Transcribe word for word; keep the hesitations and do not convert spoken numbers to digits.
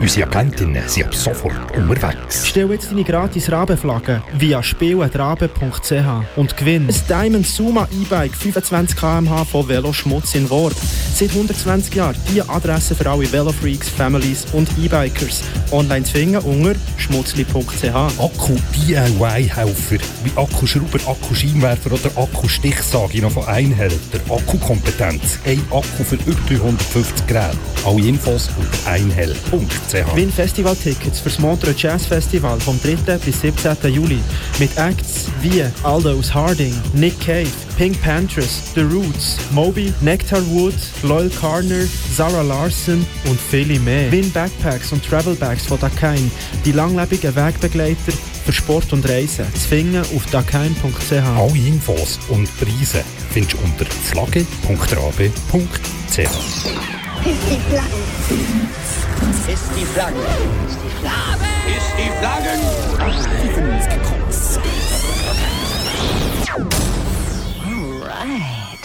Unsere Agentinnen sind ab sofort unterwegs. Stell jetzt deine gratis Rabenflagge via spiel at rabe punkt c h und gewinn ein Diamond Suma E-Bike fünfundzwanzig Kilometer pro Stunde von Veloschmutz in Worb. Seit hundertzwanzig Jahren die Adresse für alle Velofreaks, Families und E-Bikers. Online zu finden unter schmutzli punkt c h. Akku-D I Y-Helfer wie Akkuschrauber, Akkuscheinwerfer oder Akkustichsage noch von Einhell. Der Akkukompetenz. Ein Akku für über dreihundertfünfzig Geräte. Alle Infos unter einhell punkt c h. Win Festival-Tickets für das Montreux Jazz Festival vom dritten bis siebzehnten Juli mit Acts wie Aldous Harding, Nick Cave, Pink Panthers, The Roots, Moby, Nectar Wood, Loyal Carner, Zara Larson und viele mehr. Win Backpacks und Travel Bags von Dakine, die langlebigen Wegbegleiter für Sport und Reisen. Zu finden auf dakine punkt c h. Alle Infos und Preise findest du unter flagge punkt rabe punkt c h. Ist die Flagge. Ist die Flagge. Ist die Flagge. Ist die Flaggen.